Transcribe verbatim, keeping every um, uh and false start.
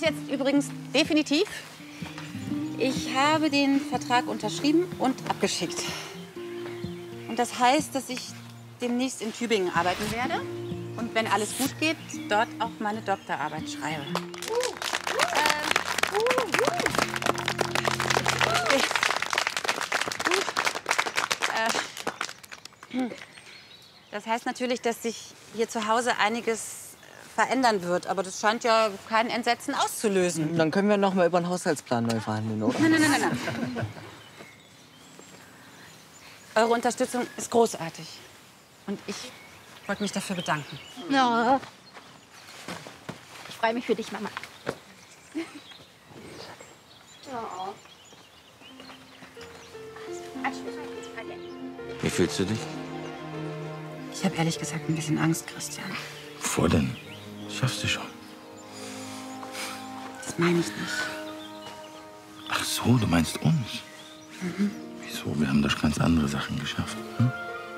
jetzt übrigens definitiv. Ich habe den Vertrag unterschrieben und abgeschickt. Und das heißt, dass ich demnächst in Tübingen arbeiten werde. Und wenn alles gut geht, dort auch meine Doktorarbeit schreibe. Das heißt natürlich, dass sich hier zu Hause einiges verändern wird. Aber das scheint ja kein Entsetzen auszulösen. Dann können wir noch mal über den Haushaltsplan neu verhandeln, oder? Nein, nein, nein, nein, nein. Eure Unterstützung ist großartig. Und ich wollte mich dafür bedanken. Ja. Ich freue mich für dich, Mama. Wie fühlst du dich? Ich habe ehrlich gesagt ein bisschen Angst, Christian. Wovor denn? Das schaffst du schon. Das meine ich nicht. Ach so, du meinst uns? Mhm. Wieso? Wir haben doch ganz andere Sachen geschafft. Hm?